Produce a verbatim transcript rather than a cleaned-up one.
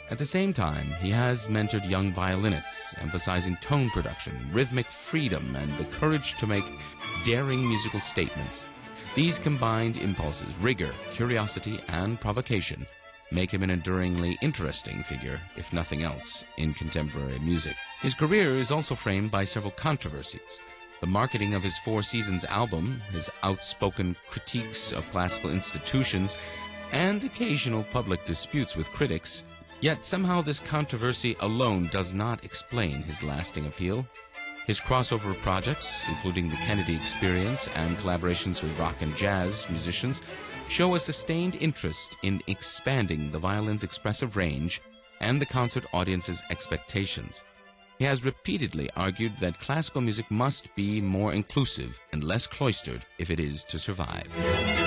At the same time, he has mentored young violinists, emphasizing tone production, rhythmic freedom, and the courage to make daring musical statements. These combined impulses, rigor, curiosity, and provocation, make him an enduringly interesting figure, if nothing else, in contemporary music. His career is also framed by several controversies. The marketing of his Four Seasons album, his outspoken critiques of classical institutions, and occasional public disputes with critics. Yet somehow this controversy alone does not explain his lasting appeal. His crossover projects, including the Kennedy Experience and collaborations with rock and jazz musicians, show a sustained interest in expanding the violin's expressive range and the concert audience's expectations. He has repeatedly argued that classical music must be more inclusive and less cloistered if it is to survive.